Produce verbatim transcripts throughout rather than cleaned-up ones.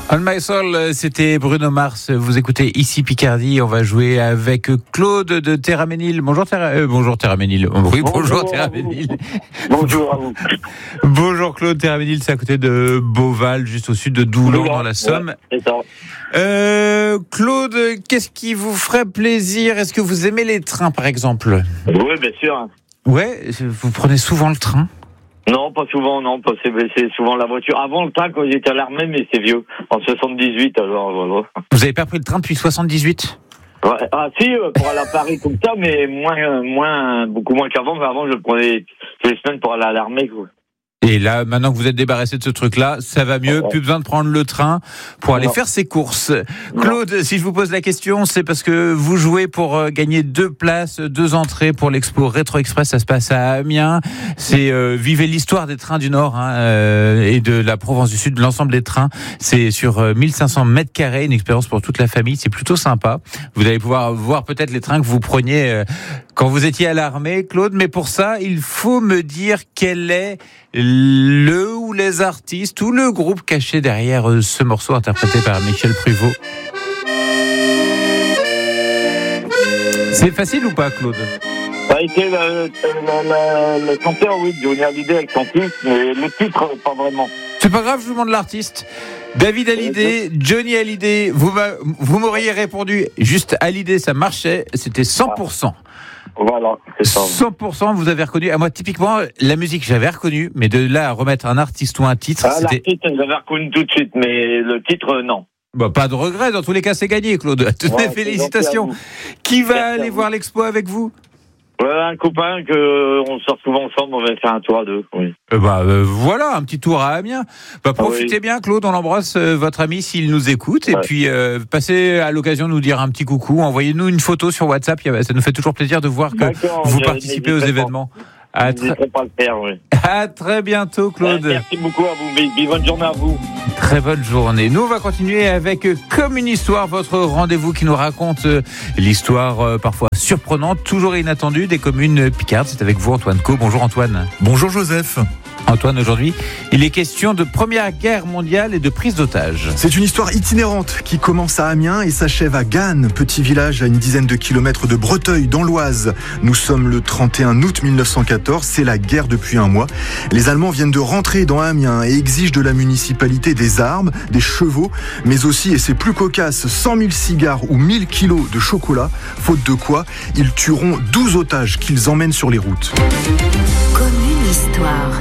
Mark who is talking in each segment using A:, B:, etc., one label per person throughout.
A: On My Soul, c'était Bruno Mars. Vous écoutez ici Picardie. On va jouer avec Claude de Terraménil. Bonjour, Terra... euh, bonjour Terraménil. Oui, bonjour, bonjour Terraménil.
B: Bonjour à vous.
A: Bonjour Claude. Terraménil, c'est à côté de Beauval, juste au sud de Doulon, dans la Somme.
B: Ouais, c'est ça.
A: Euh, Claude, qu'est-ce qui vous ferait plaisir? Est-ce que vous aimez les trains, par exemple?
B: Oui, bien sûr.
A: Ouais, vous prenez souvent le train?
B: Non, pas souvent, non, pas, c'est, c'est souvent la voiture. Avant le train, quand j'étais à l'armée, mais c'est vieux. En soixante-dix-huit, alors voilà.
A: Vous avez pas pris le train depuis soixante-dix-huit?
B: Ouais. Ah si, pour aller à Paris comme ça, mais moins, moins, beaucoup moins qu'avant. Mais avant, je le prenais toutes les semaines pour aller à l'armée, quoi.
A: Et là, maintenant que vous êtes débarrassé de ce truc-là, ça va mieux,
B: Ouais.
A: plus besoin de prendre le train pour aller
B: Non.
A: faire ses courses. Claude, si je vous pose la question, c'est parce que vous jouez pour gagner deux places, deux entrées pour l'expo Rétro Express. Ça se passe à Amiens. C'est euh, vivez l'histoire des trains du Nord hein, euh, et de la Provence du Sud, de l'ensemble des trains. C'est sur euh, mille cinq cents mètres carrés, une expérience pour toute la famille. C'est plutôt sympa. Vous allez pouvoir voir peut-être les trains que vous preniez euh, quand vous étiez à l'armée, Claude. Mais pour ça, il faut me dire quel est le ou les artistes ou le groupe caché derrière ce morceau interprété par Michel Pruvot. C'est facile ou pas, Claude?
B: Ça a été le, le, le, le chanteur, oui, Johnny Hallyday avec son titre, mais le titre, pas vraiment.
A: C'est pas grave, je vous demande l'artiste. David Hallyday, Johnny Hallyday, vous, vous m'auriez répondu juste Hallyday, ça marchait, c'était cent pour cent.
B: Voilà, c'est ça.
A: cent pour cent, vous avez reconnu. À moi, typiquement, la musique, j'avais reconnu, mais de là à remettre un artiste ou un titre,
B: Ah,
A: c'était...
B: l'artiste, j'avais reconnu tout de suite, mais le titre, non.
A: Bah, pas de regret, dans tous les cas, c'est gagné, Claude. Toutes
B: Ouais,
A: mes félicitations. Qui va
B: Merci
A: aller voir l'expo avec vous?
B: Ouais, un copain que on sort souvent ensemble, on va faire un tour à deux, oui.
A: Euh, bah euh, voilà, un petit tour à Amiens. Bah profitez
B: Ah oui.
A: bien, Claude. On embrasse euh, votre ami s'il nous écoute. Et
B: Ouais.
A: puis euh, passez à l'occasion de nous dire un petit coucou. Envoyez-nous une photo sur WhatsApp. Ça nous fait toujours plaisir de voir que
B: D'accord,
A: vous
B: je
A: participez aux
B: n'hésiterai pas.
A: événements. À,
B: Je
A: tr-
B: n'hésiterai pas à le faire, oui.
A: à très bientôt, Claude.
B: Ouais, merci beaucoup à vous, Bibi. Bonne journée à vous.
A: Très bonne journée. Nous, on va continuer avec euh, Comme une histoire, votre rendez-vous qui nous raconte euh, l'histoire euh, parfois surprenante, toujours inattendue des communes picardes. C'est avec vous, Antoine Co. Bonjour, Antoine.
C: Bonjour Joseph.
A: Antoine, aujourd'hui, il est question de Première Guerre mondiale et de prise d'otages.
C: C'est une histoire itinérante qui commence à Amiens et s'achève à Gannes, petit village à une dizaine de kilomètres de Breteuil, dans l'Oise. Nous sommes le trente et un août mille neuf cent quatorze, c'est la guerre depuis un mois. Les Allemands viennent de rentrer dans Amiens et exigent de la municipalité des armes, des chevaux, mais aussi, et c'est plus cocasse, cent mille cigares ou mille kilos de chocolat, faute de quoi ils tueront douze otages qu'ils emmènent sur les routes.
D: Comme une histoire.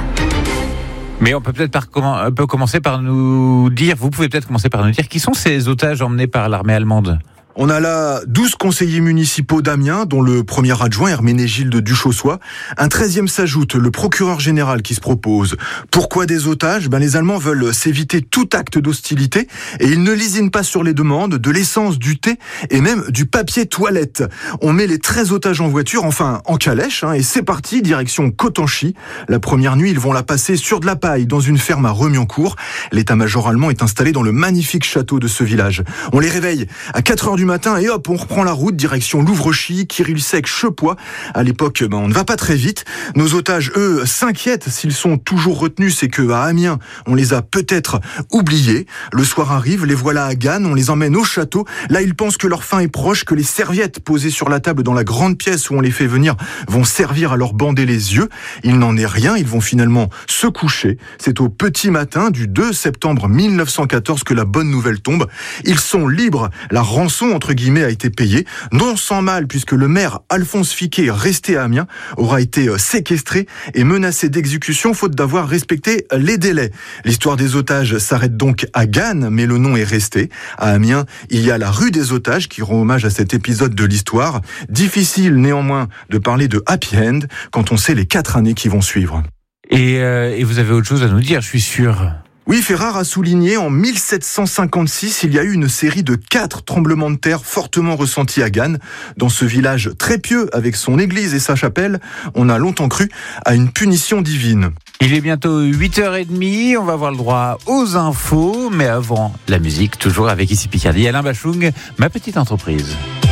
A: Mais on peut peut-être par, on peut commencer par nous dire, vous pouvez peut-être commencer par nous dire qui sont ces otages emmenés par l'armée allemande?
C: On a là douze conseillers municipaux d'Amiens, dont le premier adjoint, Herménégilde Duchossois. Un treizième s'ajoute, le procureur général qui se propose. Pourquoi des otages? Ben, les Allemands veulent s'éviter tout acte d'hostilité et ils ne lésinent pas sur les demandes de l'essence, du thé et même du papier toilette. On met les treize otages en voiture, enfin en calèche, hein, et c'est parti, direction Cotanchy. La première nuit, ils vont la passer sur de la paille dans une ferme à Remiancourt. L'état-major allemand est installé dans le magnifique château de ce village. On les réveille à quatre heures du matin et hop, on reprend la route direction Louvrechy, Kirilsec, Chepoix. À l'époque, ben, on ne va pas très vite. Nos otages, eux, s'inquiètent s'ils sont toujours retenus, c'est que à Amiens, on les a peut-être oubliés. Le soir arrive, les voilà à Gannes, on les emmène au château. Là, ils pensent que leur fin est proche, que les serviettes posées sur la table dans la grande pièce où on les fait venir vont servir à leur bander les yeux. Il n'en est rien, ils vont finalement se coucher. C'est au petit matin du deux septembre mille neuf cent quatorze que la bonne nouvelle tombe. Ils sont libres. La rançon, entre guillemets, a été payée. Non sans mal, puisque le maire Alphonse Fiquet, resté à Amiens, aura été séquestré et menacé d'exécution faute d'avoir respecté les délais. L'histoire des otages s'arrête donc à Gannes, mais le nom est resté. À Amiens, il y a la rue des otages qui rend hommage à cet épisode de l'histoire. Difficile néanmoins de parler de happy end quand on sait les quatre années qui vont suivre.
A: Et, euh, et vous avez autre chose à nous dire, je suis sûr.
C: Oui, Ferrare a souligné en mille sept cent cinquante-six, il y a eu une série de quatre tremblements de terre fortement ressentis à Gannes. Dans ce village très pieux, avec son église et sa chapelle, on a longtemps cru à une punition divine.
A: Il est bientôt huit heures trente, on va avoir le droit aux infos, mais avant la musique, toujours avec ici Picardie, Alain Bachung, ma petite entreprise.